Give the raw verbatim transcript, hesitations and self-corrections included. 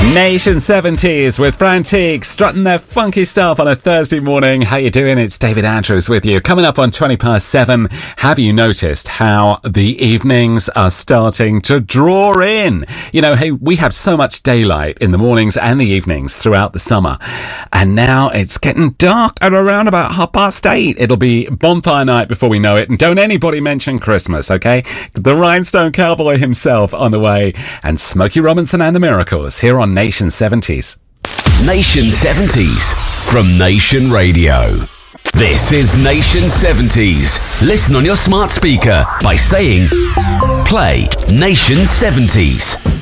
Nation seventies with Frantique strutting their funky stuff on a Thursday morning. How you doing? It's David Andrews with you. Coming up on twenty past seven, have you noticed how the evenings are starting to draw in? You know, hey, we have so much daylight in the mornings and the evenings throughout the summer. And now it's getting dark at around about half past eight. It'll be bonfire night before we know it. And don't anybody mention Christmas, okay? The Rhinestone Cowboy himself on the way. And Smokey Robinson and the Miracles here on Nation seventies. Nation seventies from Nation Radio. This is Nation seventies. Listen on your smart speaker by saying, play Nation seventies.